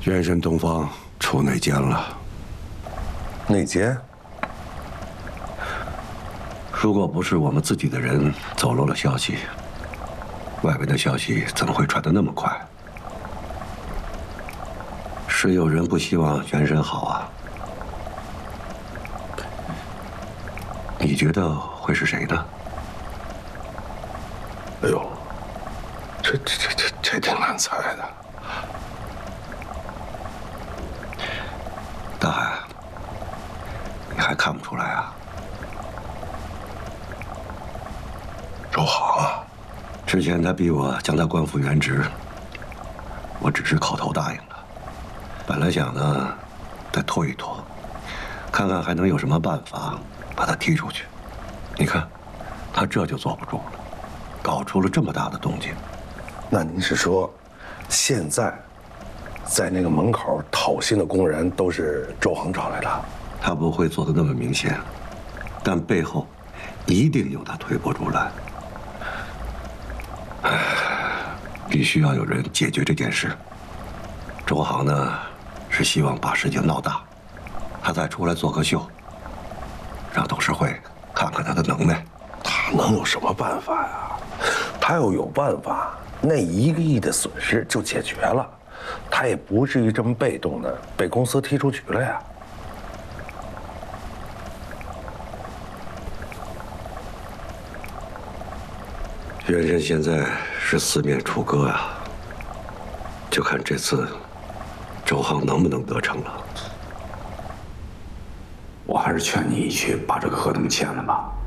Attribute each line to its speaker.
Speaker 1: 元神东方出内奸了。
Speaker 2: 内奸？
Speaker 1: 如果不是我们自己的人走漏了消息，外边的消息怎么会传得那么快？是有人不希望元神好啊？你觉得会是谁呢？
Speaker 3: 哎呦，这挺难猜的。
Speaker 1: 大海，你还看不出来啊？
Speaker 3: 周航啊，
Speaker 1: 之前他逼我将他官复原职，我只是口头答应了。本来想呢，再拖一拖，看看还能有什么办法把他踢出去。你看，他这就坐不住了，搞出了这么大的动静。
Speaker 2: 那您是说，现在在那个门口讨薪的工人都是周航找来的？
Speaker 1: 他不会做得那么明显，但背后一定有他推波助澜。必须要有人解决这件事。周航呢，是希望把事情闹大，他再出来做个秀，让董事会看看他的能耐。
Speaker 2: 他能有什么办法呀？他要有办法，那1个亿的损失就解决了，他也不至于这么被动的被公司踢出局了呀。
Speaker 1: 元神现在是四面楚歌啊，就看这次周航能不能得逞了。
Speaker 4: 我还是劝你去把这个合同签了吧。